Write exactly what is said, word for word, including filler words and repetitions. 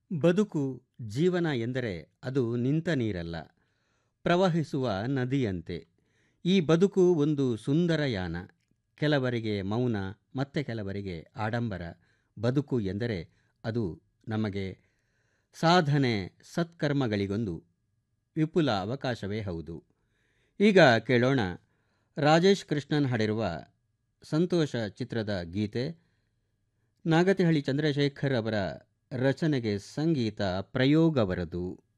ಬದುಕು ಜೀವನ ಎಂದರೆ ಅದು ನಿಂತ ನೀರಲ್ಲ, ಪ್ರವಹಿಸುವ ನದಿಯಂತೆ. ಈ ಬದುಕು ಒಂದು ಸುಂದರ ಯಾನ. ಕೆಲವರಿಗೆ ಮೌನ, ಮತ್ತೆ ಕೆಲವರಿಗೆ ಆಡಂಬರ. ಬದುಕು ಎಂದರೆ ಅದು ನಮಗೆ ಸಾಧನೆ, ಸತ್ಕರ್ಮಗಳಿಗೊಂದು ವಿಪುಲ ಅವಕಾಶವೇ ಹೌದು. ಈಗ ಕೇಳೋಣ ರಾಜೇಶ್ ಕೃಷ್ಣನ್ ಹಾಡಿರುವ ಸಂತೋಷ ಚಿತ್ರದ ಗೀತೆ. ನಾಗತಿಹಳ್ಳಿ ಚಂದ್ರಶೇಖರ್ ಅವರ ರಚನೆಗೆ ಸಂಗೀತ ಪ್ರಯೋಗವರದು.